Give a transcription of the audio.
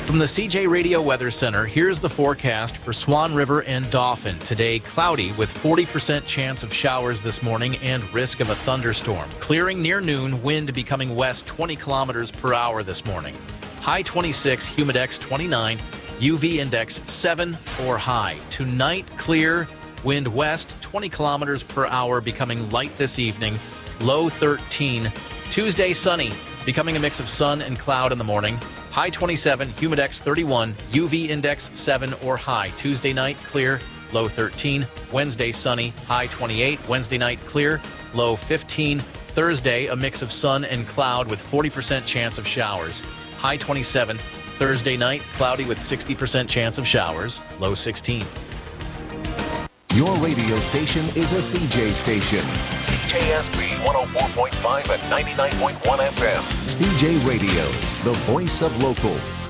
From the CJ Radio Weather Center, here's the forecast for Swan River and Dauphin. Today, cloudy with 40% chance of showers this morning and risk of a thunderstorm. Clearing near noon, wind becoming west 20 kilometers per hour this morning. High 26, humidex 29, UV index 7 or high. Tonight, clear, wind west 20 kilometers per hour, becoming light this evening. Low 13. Tuesday, sunny, becoming a mix of sun and cloud in the morning. High 27, humidex 31, UV index 7 or high. Tuesday night, clear, low 13. Wednesday, sunny, high 28. Wednesday night, clear, low 15. Thursday, a mix of sun and cloud with 40% chance of showers. High 27. Thursday night, cloudy with 60% chance of showers, low 16. Your radio station is a CJ station. CJSB 104.5 and 99.1 FM. CJ Radio, the voice of local.